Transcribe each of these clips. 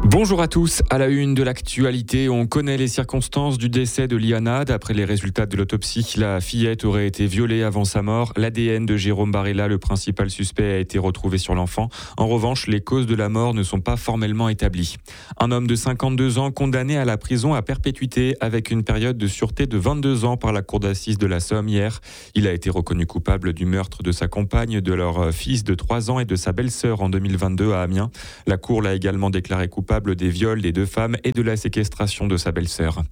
Bonjour à tous. À la une de l'actualité, on connaît les circonstances du décès de Liana. D'après les résultats de l'autopsie, la fillette aurait été violée avant sa mort. L'ADN de Jérôme Barella, le principal suspect, a été retrouvé sur l'enfant. En revanche, les causes de la mort ne sont pas formellement établies. Un homme de 52 ans condamné à la prison à perpétuité avec une période de sûreté de 22 ans par la cour d'assises de la Somme hier. Il a été reconnu coupable du meurtre de sa compagne, de leur fils de 3 ans et de sa belle-sœur en 2022 à Amiens. La cour l'a également déclaré coupable des viols des 2 femmes et de la séquestration de sa belle-sœur.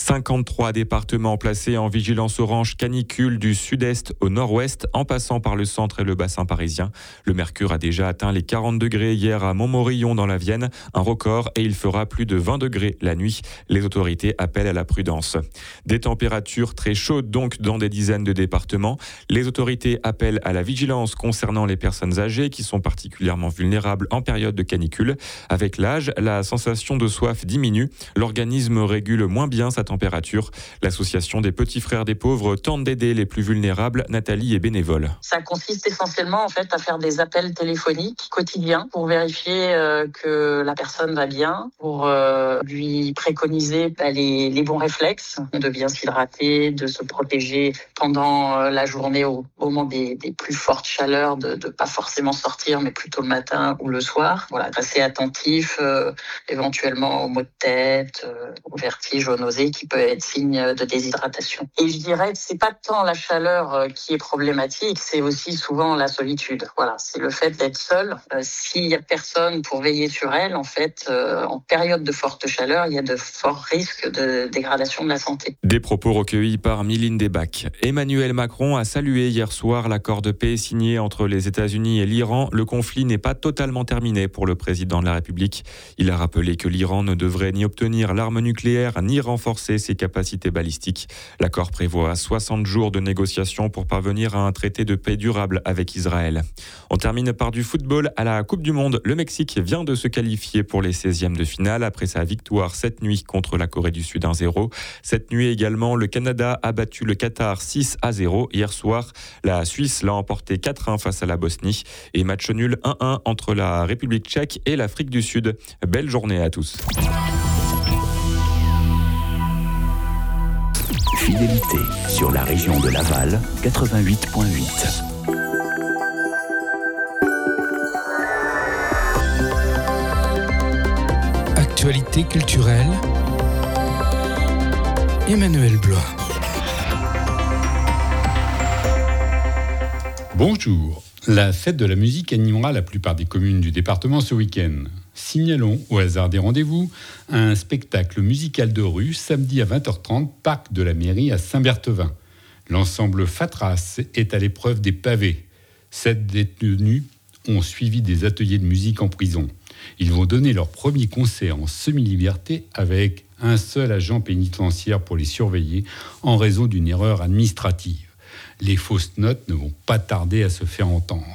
53 départements placés en vigilance orange canicule du sud-est au nord-ouest, en passant par le centre et le bassin parisien. Le mercure a déjà atteint les 40 degrés hier à Montmorillon dans la Vienne, un record, et il fera plus de 20 degrés la nuit. Les autorités appellent à la prudence. Des températures très chaudes donc dans des dizaines de départements. Les autorités appellent à la vigilance concernant les personnes âgées qui sont particulièrement vulnérables en période de canicule. Avec l'âge, la sensation de soif diminue. L'organisme régule moins bien sa température. L'association des petits frères des pauvres tente d'aider les plus vulnérables. Nathalie est bénévole. Ça consiste essentiellement à faire des appels téléphoniques quotidiens pour vérifier que la personne va bien, pour lui préconiser les bons réflexes, de bien s'hydrater, de se protéger pendant la journée au moment des plus fortes chaleurs, de pas forcément sortir, mais plutôt le matin ou le soir. Voilà, rester attentif, éventuellement aux maux de tête, aux vertiges, aux nausées, qui peut être signe de déshydratation. Et je dirais que c'est pas tant la chaleur qui est problématique, c'est aussi souvent la solitude. Voilà, c'est le fait d'être seul. S'il y a personne pour veiller sur elle, en fait, en période de forte chaleur, il y a de forts risques de dégradation de la santé. Des propos recueillis par Mylène Debac. Emmanuel Macron a salué hier soir l'accord de paix signé entre les États-Unis et l'Iran. Le conflit n'est pas totalement terminé pour le président de la République. Il a rappelé que l'Iran ne devrait ni obtenir l'arme nucléaire ni renforcer ses capacités balistiques. L'accord prévoit 60 jours de négociations pour parvenir à un traité de paix durable avec Israël. On termine par du football à la Coupe du Monde. Le Mexique vient de se qualifier pour les 16e de finale après sa victoire cette nuit contre la Corée du Sud 1-0. Cette nuit également, le Canada a battu le Qatar 6-0. Hier soir, la Suisse l'a emporté 4-1 face à la Bosnie. Et match nul 1-1 entre la République tchèque et l'Afrique du Sud. Belle journée à tous. Fidélité sur la région de Laval, 88.8. Actualité culturelle, Emmanuel Blois. Bonjour. La fête de la musique animera la plupart des communes du département ce week-end. Signalons, au hasard des rendez-vous, un spectacle musical de rue samedi à 20h30, parc de la mairie à Saint-Berthevin. L'ensemble Fatras est à l'épreuve des pavés. 7 détenus ont suivi des ateliers de musique en prison. Ils vont donner leur premier concert en semi-liberté avec un seul agent pénitentiaire pour les surveiller en raison d'une erreur administrative. Les fausses notes ne vont pas tarder à se faire entendre.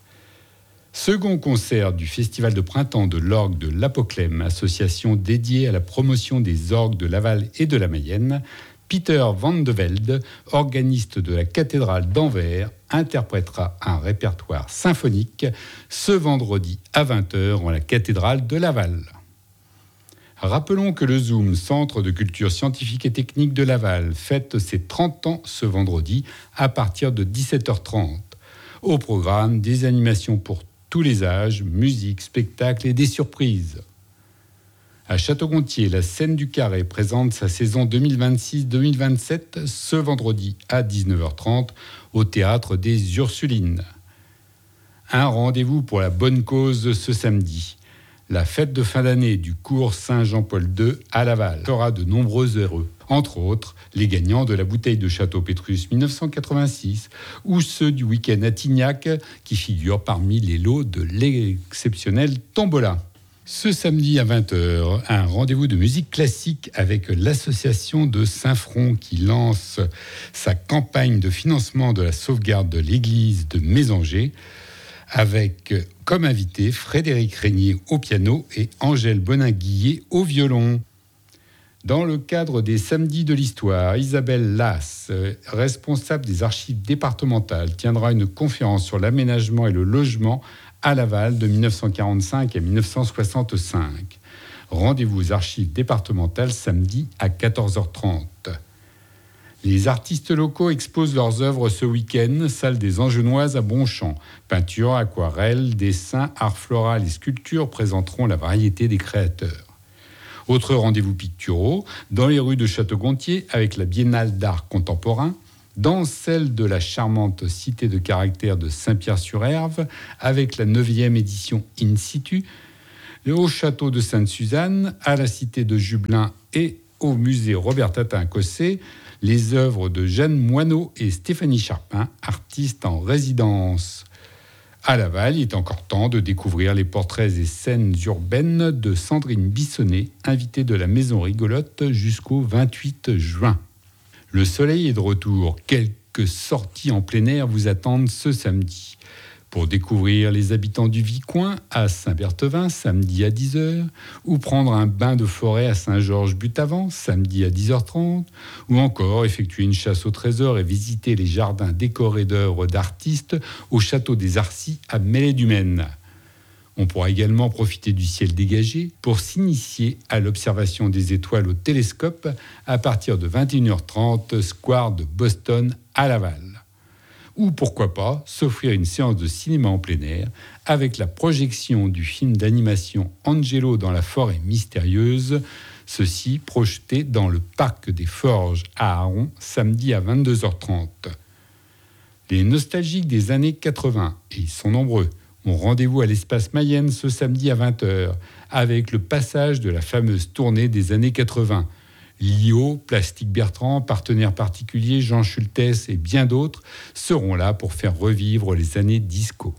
Second concert du Festival de printemps de l'orgue de l'Apoclème, association dédiée à la promotion des orgues de Laval et de la Mayenne. Peter Van de Velde, organiste de la cathédrale d'Anvers, interprétera un répertoire symphonique ce vendredi à 20h en la cathédrale de Laval. Rappelons que le Zoom, Centre de culture scientifique et technique de Laval, fête ses 30 ans ce vendredi à partir de 17h30. Au programme, des animations pour tous les âges, musique, spectacle et des surprises. À Château-Gontier, la Scène du Carré présente sa saison 2026-2027 ce vendredi à 19h30 au Théâtre des Ursulines. Un rendez-vous pour la bonne cause ce samedi. La fête de fin d'année du cours Saint-Jean-Paul II à Laval fera de nombreux heureux. Entre autres, les gagnants de la bouteille de Château Pétrus 1986 ou ceux du week-end à Tignac qui figurent parmi les lots de l'exceptionnelle tombola. Ce samedi à 20h, un rendez-vous de musique classique avec l'association de Saint-Front qui lance sa campagne de financement de la sauvegarde de l'église de Mésanger avec comme invité Frédéric Régnier au piano et Angèle Bonin-Guillet au violon. Dans le cadre des Samedis de l'Histoire, Isabelle Lass, responsable des archives départementales, tiendra une conférence sur l'aménagement et le logement à Laval de 1945 à 1965. Rendez-vous aux archives départementales samedi à 14h30. Les artistes locaux exposent leurs œuvres ce week-end, salle des Angenoises à Bonchamp. Peinture, aquarelle, dessin, art floral et sculpture présenteront la variété des créateurs. Autre rendez-vous picturaux, dans les rues de Château-Gontier avec la Biennale d'art contemporain, dans celle de la charmante Cité de caractère de Saint-Pierre-sur-Herve avec la 9e édition In Situ, au château de Sainte-Suzanne, à la Cité de Jubelin et au musée Robert-Tatin-Cossé, les œuvres de Jeanne Moineau et Stéphanie Charpin, artistes en résidence. À Laval, il est encore temps de découvrir les portraits et scènes urbaines de Sandrine Bissonnet, invitée de la Maison Rigolote jusqu'au 28 juin. Le soleil est de retour. Quelques sorties en plein air vous attendent ce samedi. Pour découvrir les habitants du Vicoin à Saint-Berthevin, samedi à 10h, ou prendre un bain de forêt à Saint-Georges-Butavant, samedi à 10h30, ou encore effectuer une chasse au trésor et visiter les jardins décorés d'œuvres d'artistes au château des Arcis à Mêlée-du-Maine. On pourra également profiter du ciel dégagé pour s'initier à l'observation des étoiles au télescope à partir de 21h30, square de Boston à Laval. Ou pourquoi pas s'offrir une séance de cinéma en plein air avec la projection du film d'animation Angelo dans la forêt mystérieuse, ceci projeté dans le parc des Forges à Aron, samedi à 22h30. Les nostalgiques des années 80, et ils sont nombreux, ont rendez-vous à l'Espace Mayenne ce samedi à 20h avec le passage de la fameuse tournée des années 80. Lio, Plastique Bertrand, Partenaires Particuliers, Jean Schultes et bien d'autres seront là pour faire revivre les années disco.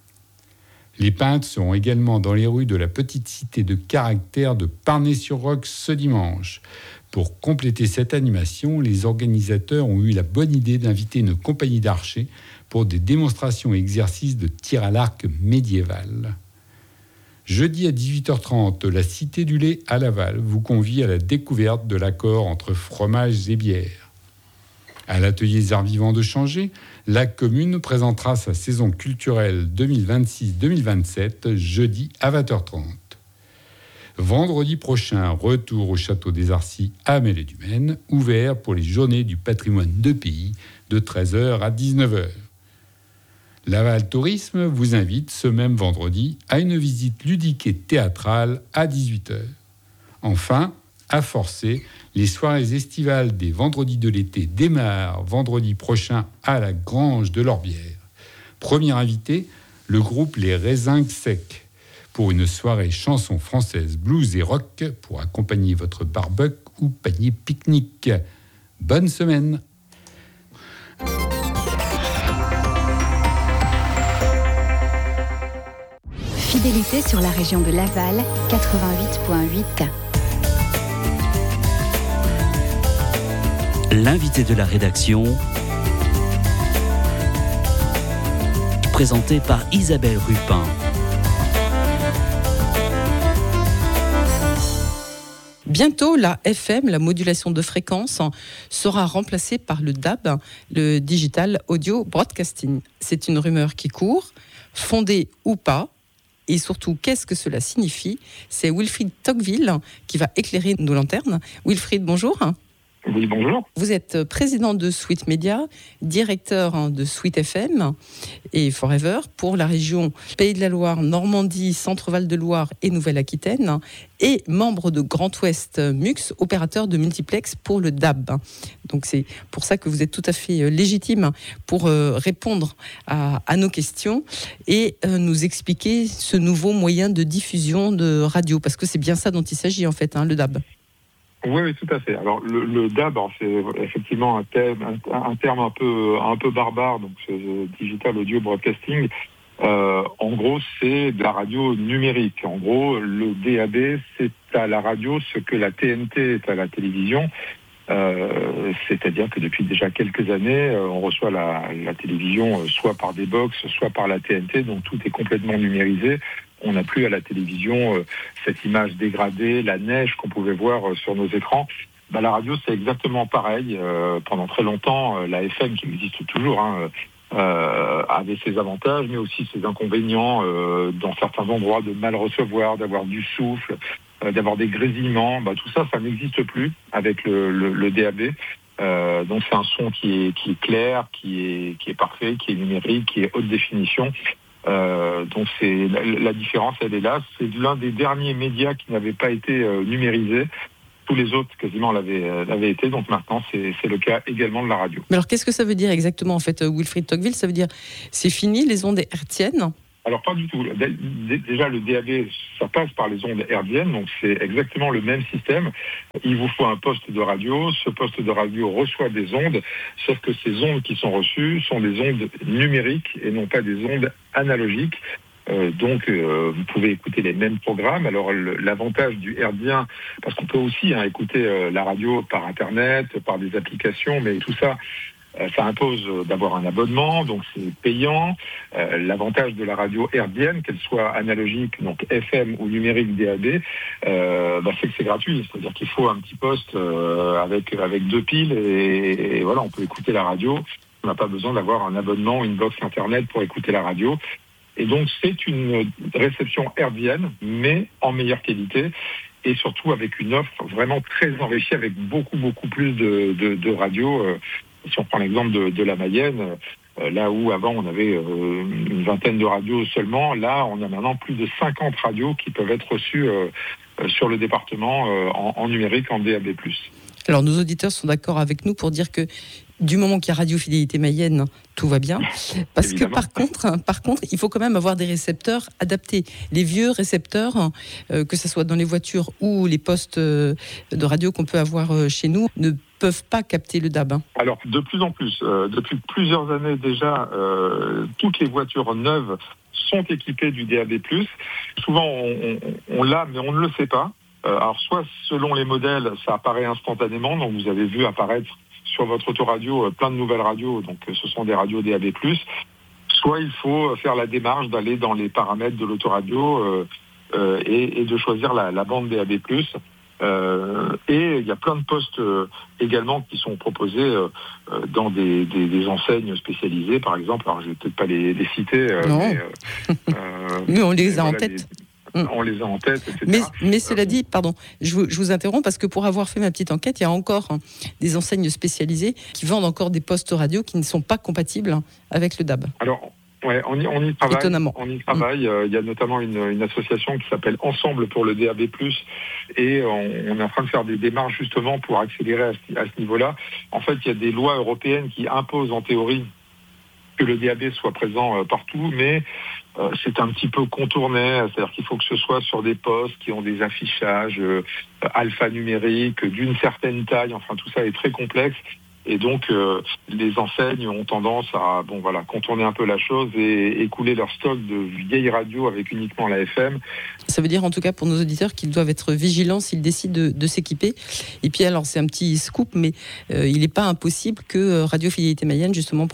Les peintres seront également dans les rues de la petite cité de caractère de Parnay-sur-Roc ce dimanche. Pour compléter cette animation, les organisateurs ont eu la bonne idée d'inviter une compagnie d'archers pour des démonstrations et exercices de tir à l'arc médiéval. Jeudi à 18h30, la Cité du lait à Laval vous convie à la découverte de l'accord entre fromages et bières. À l'atelier Arts Vivants de Changé, la commune présentera sa saison culturelle 2026-2027 jeudi à 20h30. Vendredi prochain, retour au château des Arcis à Mêlée-du-Maine, ouvert pour les journées du patrimoine de pays de 13h à 19h. Laval Tourisme vous invite ce même vendredi à une visite ludique et théâtrale à 18h. Enfin, à Forcé, les soirées estivales des vendredis de l'été démarrent vendredi prochain à la Grange de l'Orbière. Premier invité, le groupe Les Raisins Secs, pour une soirée chanson française, blues et rock pour accompagner votre barbecue ou panier pique-nique. Bonne semaine! Fidélité sur la région de Laval, 88.8. L'invité de la rédaction, présenté par Isabelle Rupin. Bientôt, la FM, la modulation de fréquence, sera remplacée par le DAB, le Digital Audio Broadcasting. C'est une rumeur qui court, fondée ou pas. Et surtout, qu'est-ce que cela signifie ? C'est Wilfried Tocqueville qui va éclairer nos lanternes. Wilfried, bonjour. Oui, bonjour. Vous êtes président de Sweet Media, directeur de Sweet FM et Forever pour la région Pays de la Loire, Normandie, Centre-Val de Loire et Nouvelle-Aquitaine et membre de Grand Ouest MUX, opérateur de multiplex pour le DAB. Donc c'est pour ça que vous êtes tout à fait légitime pour répondre à nos questions et nous expliquer ce nouveau moyen de diffusion de radio, parce que c'est bien ça dont il s'agit en fait, le DAB. Oui, tout à fait. Alors le DAB, c'est effectivement un terme un peu barbare, donc c'est Digital Audio Broadcasting. En gros, c'est de la radio numérique. En gros, le DAB, c'est à la radio ce que la TNT est à la télévision. C'est-à-dire que depuis déjà quelques années, on reçoit la télévision soit par des box, soit par la TNT, donc tout est complètement numérisé. On n'a plus à la télévision cette image dégradée, la neige qu'on pouvait voir sur nos écrans. La radio, c'est exactement pareil. Pendant très longtemps, la FM, qui existe toujours, avait ses avantages, mais aussi ses inconvénients dans certains endroits, de mal recevoir, d'avoir du souffle, d'avoir des grésillements. Tout ça, ça n'existe plus avec le DAB. Donc c'est un son qui est clair, qui est parfait, qui est numérique, qui est haute définition. Donc c'est la différence, elle est là. C'est l'un des derniers médias qui n'avait pas été numérisé. Tous les autres quasiment l'avaient été, donc maintenant c'est le cas également de la radio. Mais alors qu'est-ce que ça veut dire exactement en fait, Wilfried Tocqueville? Ça veut dire c'est fini les ondes hertziennes? Alors pas du tout. Déjà le DAB, ça passe par les ondes hertziennes, donc c'est exactement le même système. Il vous faut un poste de radio. Ce poste de radio reçoit des ondes, sauf que ces ondes qui sont reçues sont des ondes numériques et non pas des ondes analogiques. Donc vous pouvez écouter les mêmes programmes. Alors l'avantage du hertzien, parce qu'on peut aussi écouter la radio par internet, par des applications, mais tout ça, ça impose d'avoir un abonnement, donc c'est payant. L'avantage de la radio hertzienne, qu'elle soit analogique, donc FM ou numérique DAB, c'est que c'est gratuit. C'est-à-dire qu'il faut un petit poste avec 2 piles et voilà, on peut écouter la radio. On n'a pas besoin d'avoir un abonnement, une box internet pour écouter la radio. Et donc c'est une réception hertzienne, mais en meilleure qualité et surtout avec une offre vraiment très enrichie, avec beaucoup plus de radios. Si on prend l'exemple de la Mayenne, là où avant on avait une vingtaine de radios seulement, là on a maintenant plus de 50 radios qui peuvent être reçues sur le département en numérique, en DAB+. Alors nos auditeurs sont d'accord avec nous pour dire que du moment qu'il y a Radio Fidélité Mayenne, tout va bien. Parce évidemment. Que par contre, il faut quand même avoir des récepteurs adaptés. Les vieux récepteurs, que ce soit dans les voitures ou les postes de radio qu'on peut avoir chez nous, ne peuvent pas capter le DAB. Alors, de plus en plus, depuis plusieurs années déjà, toutes les voitures neuves sont équipées du DAB+. Souvent, on l'a, mais on ne le sait pas. Alors, soit selon les modèles, ça apparaît instantanément. Donc, vous avez vu apparaître sur votre autoradio plein de nouvelles radios, donc ce sont des radios DAB+. Soit il faut faire la démarche d'aller dans les paramètres de l'autoradio et de choisir la bande DAB+. Et il y a plein de postes également qui sont proposés dans des enseignes spécialisées, par exemple. Alors je vais peut-être pas les citer, mais on les a en tête. On les a en tête, etc. Mais cela dit, pardon, je vous interromps parce que pour avoir fait ma petite enquête, il y a encore des enseignes spécialisées qui vendent encore des postes radio qui ne sont pas compatibles avec le DAB. Alors, ouais, on y travaille. Étonnamment. On y travaille. Il y a notamment une association qui s'appelle Ensemble pour le DAB+, et on est en train de faire des démarches justement pour accélérer à ce niveau-là. En fait, il y a des lois européennes qui imposent en théorie que le DAB soit présent partout, mais c'est un petit peu contourné, c'est-à-dire qu'il faut que ce soit sur des postes qui ont des affichages alphanumériques d'une certaine taille, enfin tout ça est très complexe. Et donc, les enseignes ont tendance à contourner un peu la chose et écouler leur stock de vieilles radios avec uniquement la FM. Ça veut dire en tout cas pour nos auditeurs qu'ils doivent être vigilants s'ils décident de s'équiper. Et puis alors c'est un petit scoop, mais il n'est pas impossible que Radio Fidélité Mayenne justement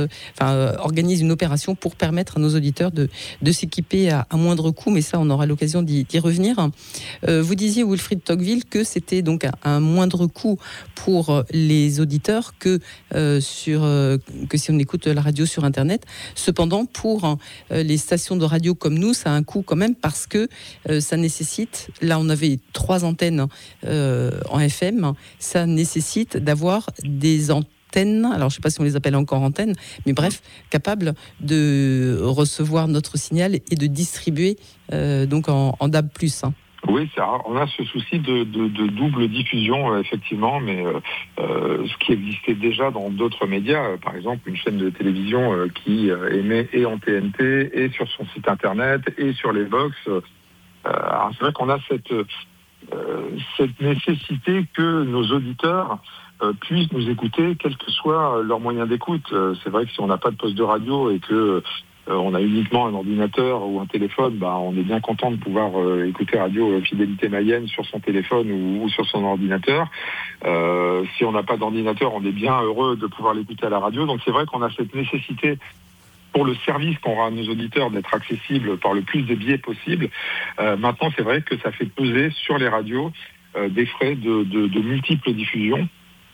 organise une opération pour permettre à nos auditeurs de s'équiper à moindre coût. Mais ça, on aura l'occasion d'y revenir. Vous disiez, Wilfried Tocqueville, que c'était donc un moindre coût pour les auditeurs que si on écoute la radio sur Internet. Cependant, pour les stations de radio comme nous, ça a un coût quand même parce que ça nécessite, là on avait 3 antennes en FM, ça nécessite d'avoir des antennes, alors je ne sais pas si on les appelle encore antennes, mais bref, capables de recevoir notre signal et de distribuer donc en DAB+. Oui, on a ce souci de double diffusion, effectivement, mais ce qui existait déjà dans d'autres médias, par exemple une chaîne de télévision qui émet et en TNT, et sur son site internet, et sur les box. Alors c'est vrai qu'on a cette nécessité que nos auditeurs puissent nous écouter, quel que soit leur moyen d'écoute. C'est vrai que si on n'a pas de poste de radio et que on a uniquement un ordinateur ou un téléphone, on est bien content de pouvoir écouter Radio Fidélité Mayenne sur son téléphone ou sur son ordinateur. Si on n'a pas d'ordinateur, on est bien heureux de pouvoir l'écouter à la radio. Donc c'est vrai qu'on a cette nécessité pour le service qu'on rend à nos auditeurs d'être accessible par le plus de biais possible. Maintenant, c'est vrai que ça fait peser sur les radios des frais de multiples diffusions.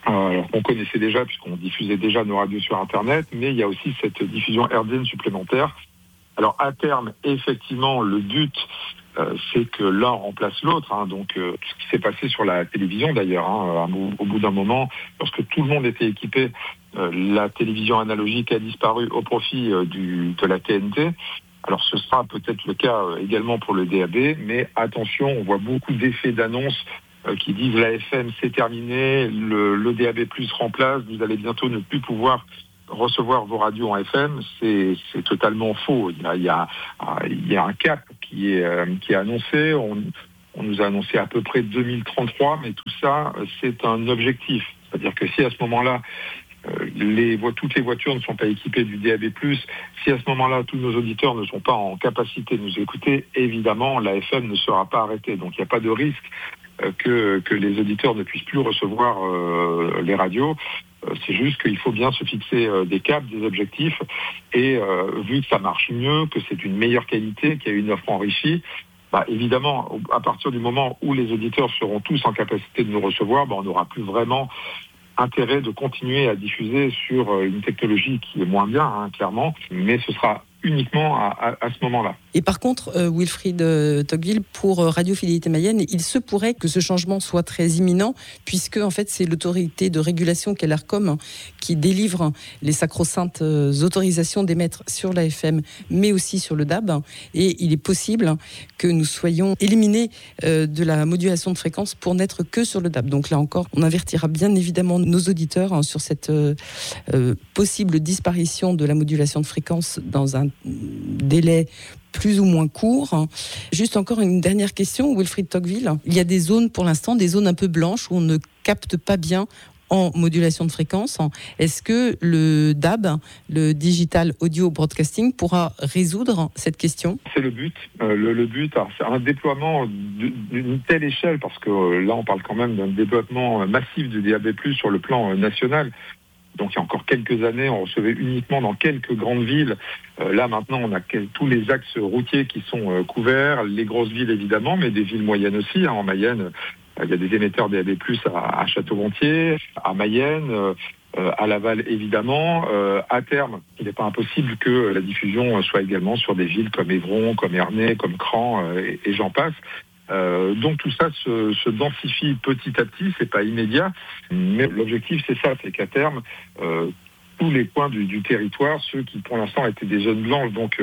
On connaissait déjà puisqu'on diffusait déjà nos radios sur Internet, mais il y a aussi cette diffusion hertzienne supplémentaire. Alors à terme, effectivement, le but, c'est que l'un remplace l'autre. Donc ce qui s'est passé sur la télévision d'ailleurs, au bout d'un moment, lorsque tout le monde était équipé, la télévision analogique a disparu au profit de la TNT. Alors ce sera peut-être le cas également pour le DAB, mais attention, on voit beaucoup d'effets d'annonce qui disent la FM c'est terminé, le DAB+ remplace, vous allez bientôt ne plus pouvoir recevoir vos radios en FM. C'est totalement faux. Il y a un cap qui est annoncé. On nous a annoncé à peu près 2033, mais tout ça c'est un objectif. C'est-à-dire que si à ce moment-là toutes les voitures ne sont pas équipées du DAB+, si à ce moment-là tous nos auditeurs ne sont pas en capacité de nous écouter, évidemment la FM ne sera pas arrêtée. Donc il n'y a pas de risque que les auditeurs ne puissent plus recevoir les radios. C'est juste qu'il faut bien se fixer des caps, des objectifs, et vu que ça marche mieux, que c'est une meilleure qualité, qu'il y a une offre enrichie, évidemment, à partir du moment où les auditeurs seront tous en capacité de nous recevoir, on n'aura plus vraiment intérêt de continuer à diffuser sur une technologie qui est moins bien, clairement, mais ce sera uniquement à ce moment-là. Et par contre, Wilfried Tocqueville, pour Radio Fidélité Mayenne, il se pourrait que ce changement soit très imminent, puisque en fait c'est l'autorité de régulation qu'est l'ARCOM qui délivre les sacro-saintes autorisations d'émettre sur la FM, mais aussi sur le DAB. Et il est possible que nous soyons éliminés de la modulation de fréquence pour n'être que sur le DAB. Donc là encore, on avertira bien évidemment nos auditeurs sur cette possible disparition de la modulation de fréquence dans un délai plus ou moins court. Juste encore une dernière question, Wilfried Tocqueville. Il y a des zones pour l'instant, des zones un peu blanches où on ne capte pas bien en modulation de fréquence. Est-ce que le DAB, le Digital Audio Broadcasting, pourra résoudre cette question ? C'est le but. Le but, c'est un déploiement d'une telle échelle, parce que là on parle quand même d'un développement massif du DAB+, sur le plan national. Donc il y a encore quelques années, on recevait uniquement dans quelques grandes villes. Là maintenant, on a tous les axes routiers qui sont couverts, les grosses villes évidemment, mais des villes moyennes aussi. En Mayenne, il y a des émetteurs DAB+ à Château-Gontier, à Mayenne, à Laval évidemment. À terme, il n'est pas impossible que la diffusion soit également sur des villes comme Évron, comme Ernée, comme Cran, et j'en passe. Donc tout ça se densifie petit à petit, c'est pas immédiat, mais l'objectif c'est ça, c'est qu'à terme tous les coins du territoire, ceux qui pour l'instant étaient des zones blanches, donc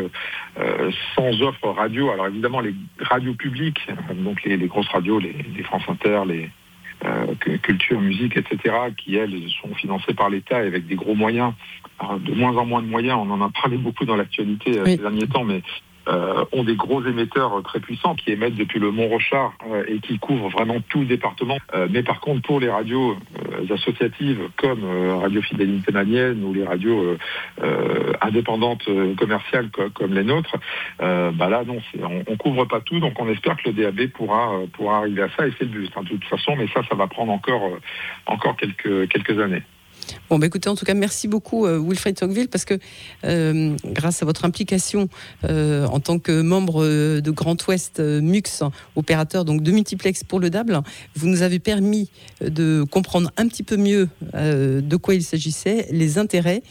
sans offre radio, alors évidemment les radios publiques, donc les grosses radios, les France Inter, les Culture, Musique, etc., qui elles sont financées par l'État avec des gros moyens, alors, de moins en moins de moyens, on en a parlé beaucoup dans l'actualité ces derniers temps, mais ont des gros émetteurs très puissants qui émettent depuis le Mont-Rochard et qui couvrent vraiment tout le département. Mais par contre, pour les radios associatives comme Radio Fidélité Mayenne ou les radios indépendantes commerciales comme les nôtres, là non, on couvre pas tout, donc on espère que le DAB pourra arriver à ça, et c'est le but de toute façon, mais ça va prendre encore quelques années. Bon, écoutez, en tout cas, merci beaucoup Wilfried Tocqueville, parce que grâce à votre implication en tant que membre de Grand Ouest MUX, opérateur donc de multiplex pour le DAB, vous nous avez permis de comprendre un petit peu mieux de quoi il s'agissait, les intérêts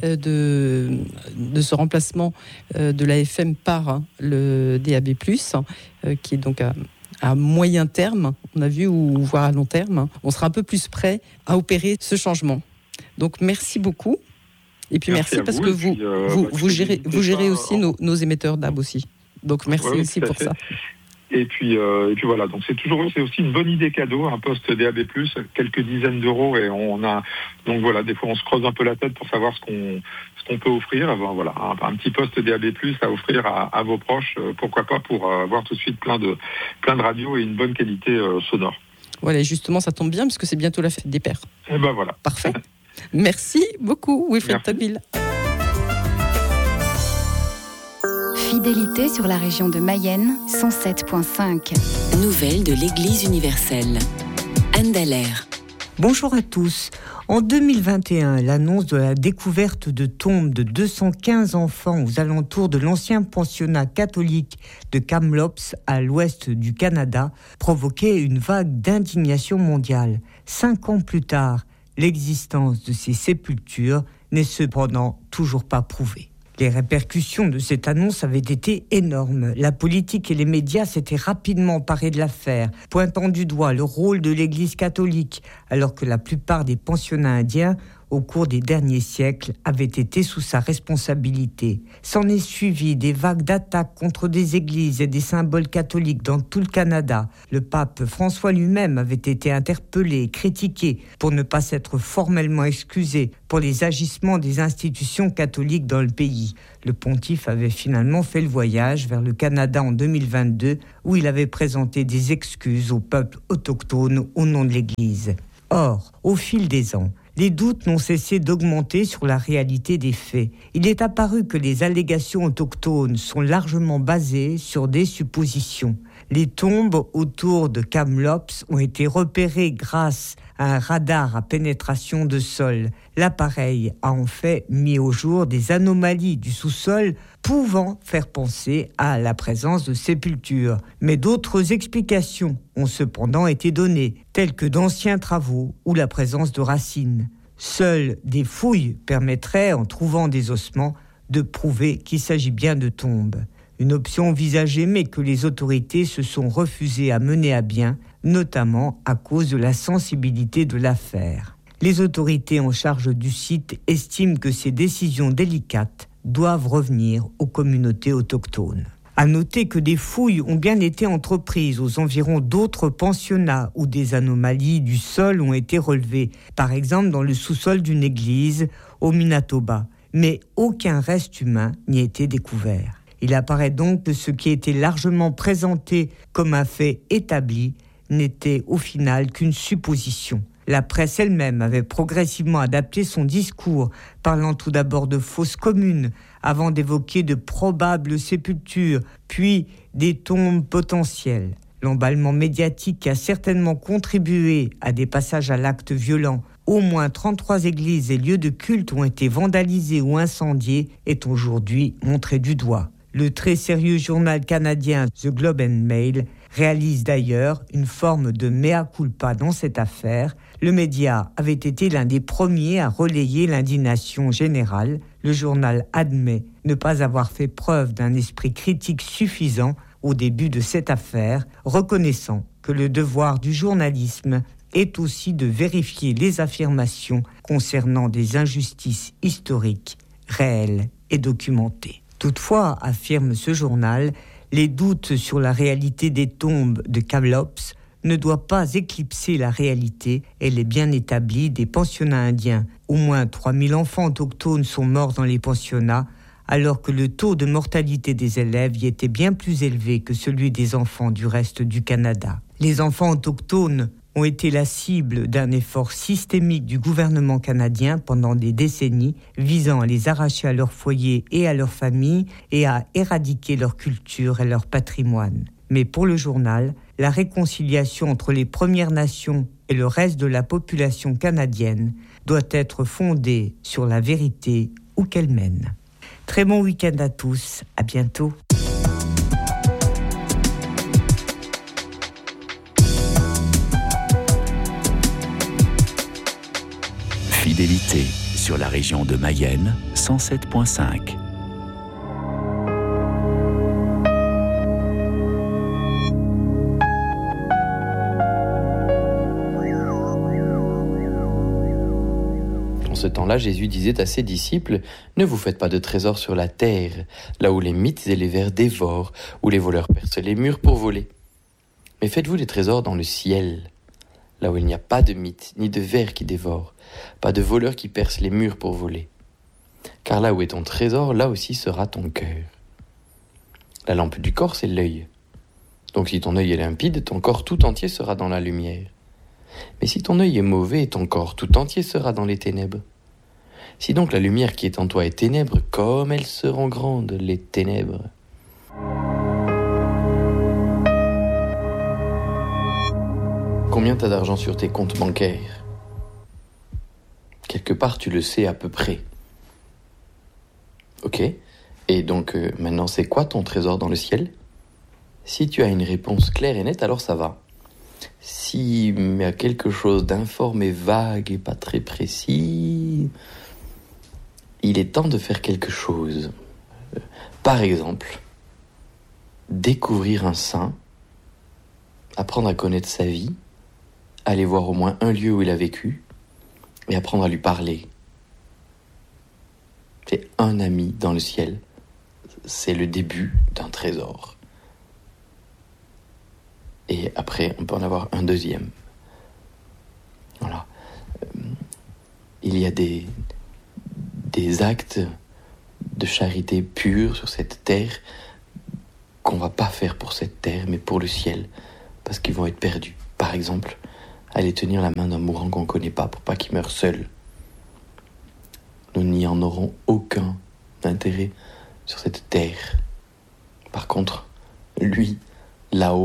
de ce remplacement de la FM par le DAB+, qui est donc à moyen terme, on a vu, ou voire à long terme, on sera un peu plus prêt à opérer ce changement. Donc merci beaucoup, et puis merci parce que vous gérez aussi nos émetteurs DAB aussi. Donc merci aussi pour ça. Et puis voilà, donc c'est aussi une bonne idée cadeau, un poste DAB+, quelques dizaines d'euros, et donc voilà, des fois on se creuse un peu la tête pour savoir ce qu'on peut offrir. Voilà, un petit poste DAB+ à offrir à vos proches, pourquoi pas, pour avoir tout de suite plein de radios et une bonne qualité sonore. Voilà, justement ça tombe bien parce que c'est bientôt la fête des pères. Et voilà. Parfait. Merci beaucoup Wilfried Tocqueville. Fidélité sur la région de Mayenne, 107.5. Nouvelles de l'Église universelle. Anne Dallaire. Bonjour à tous. En 2021, l'annonce de la découverte de tombes de 215 enfants aux alentours de l'ancien pensionnat catholique de Kamloops à l'ouest du Canada provoquait une vague d'indignation mondiale. 5 ans plus tard, l'existence de ces sépultures n'est cependant toujours pas prouvée. Les répercussions de cette annonce avaient été énormes. La politique et les médias s'étaient rapidement emparés de l'affaire, pointant du doigt le rôle de l'Église catholique, alors que la plupart des pensionnats indiens, au cours des derniers siècles, avaient été sous sa responsabilité. S'en est suivi des vagues d'attaques contre des églises et des symboles catholiques dans tout le Canada. Le pape François lui-même avait été interpellé et critiqué pour ne pas s'être formellement excusé pour les agissements des institutions catholiques dans le pays. Le pontife avait finalement fait le voyage vers le Canada en 2022, où il avait présenté des excuses au peuple autochtone au nom de l'Église. Or, au fil des ans, les doutes n'ont cessé d'augmenter sur la réalité des faits. Il est apparu que les allégations autochtones sont largement basées sur des suppositions. Les tombes autour de Kamloops ont été repérées grâce à un radar à pénétration de sol. L'appareil a en fait mis au jour des anomalies du sous-sol pouvant faire penser à la présence de sépultures. Mais d'autres explications ont cependant été données, telles que d'anciens travaux ou la présence de racines. Seules des fouilles permettraient, en trouvant des ossements, de prouver qu'il s'agit bien de tombes. Une option envisagée mais que les autorités se sont refusées à mener à bien, notamment à cause de la sensibilité de l'affaire. Les autorités en charge du site estiment que ces décisions délicates doivent revenir aux communautés autochtones. À noter que des fouilles ont bien été entreprises aux environs d'autres pensionnats où des anomalies du sol ont été relevées, par exemple dans le sous-sol d'une église au Manitoba, mais aucun reste humain n'y a été découvert. Il apparaît donc que ce qui était largement présenté comme un fait établi n'était au final qu'une supposition. La presse elle-même avait progressivement adapté son discours, parlant tout d'abord de fosses communes, avant d'évoquer de probables sépultures, puis des tombes potentielles. L'emballement médiatique a certainement contribué à des passages à l'acte violent. Au moins 33 églises et lieux de culte ont été vandalisés ou incendiés, est aujourd'hui montré du doigt. Le très sérieux journal canadien The Globe and Mail réalise d'ailleurs une forme de mea culpa dans cette affaire. Le média avait été l'un des premiers à relayer l'indignation générale. Le journal admet ne pas avoir fait preuve d'un esprit critique suffisant au début de cette affaire, reconnaissant que le devoir du journalisme est aussi de vérifier les affirmations concernant des injustices historiques, réelles et documentées. Toutefois, affirme ce journal, les doutes sur la réalité des tombes de Kamloops ne doivent pas éclipser la réalité. Elle est bien établie des pensionnats indiens. Au moins 3000 enfants autochtones sont morts dans les pensionnats, alors que le taux de mortalité des élèves y était bien plus élevé que celui des enfants du reste du Canada. Les enfants autochtones ont été la cible d'un effort systémique du gouvernement canadien pendant des décennies, visant à les arracher à leur foyer et à leur famille et à éradiquer leur culture et leur patrimoine. Mais pour le journal, la réconciliation entre les Premières Nations et le reste de la population canadienne doit être fondée sur la vérité où qu'elle mène. Très bon week-end à tous, à bientôt. Fidélité sur la région de Mayenne, 107.5. En ce temps-là, Jésus disait à ses disciples « Ne vous faites pas de trésors sur la terre, là où les mythes et les vers dévorent, où les voleurs percent les murs pour voler. Mais faites-vous des trésors dans le ciel, là où il n'y a pas de mythes ni de vers qui dévorent, pas de voleurs qui percent les murs pour voler. Car là où est ton trésor, là aussi sera ton cœur. La lampe du corps, c'est l'œil. Donc si ton œil est limpide, ton corps tout entier sera dans la lumière. Mais si ton œil est mauvais, ton corps tout entier sera dans les ténèbres. Si donc la lumière qui est en toi est ténèbre, comme elles seront grandes, les ténèbres. Combien t'as d'argent sur tes comptes bancaires ? Quelque part, tu le sais à peu près. Ok. Et donc, maintenant, c'est quoi ton trésor dans le ciel ? Si tu as une réponse claire et nette, alors ça va. S'il y a quelque chose d'informe et vague et pas très précis, il est temps de faire quelque chose. Par exemple, découvrir un saint, apprendre à connaître sa vie, aller voir au moins un lieu où il a vécu et apprendre à lui parler. C'est un ami dans le ciel. C'est le début d'un trésor. Et après, on peut en avoir un deuxième. Voilà. Il y a des actes de charité pure sur cette terre qu'on va pas faire pour cette terre, mais pour le ciel, parce qu'ils vont être perdus. Par exemple, aller tenir la main d'un mourant qu'on ne connaît pas pour pas qu'il meure seul. Nous n'y en aurons aucun intérêt sur cette terre. Par contre, lui, là-haut,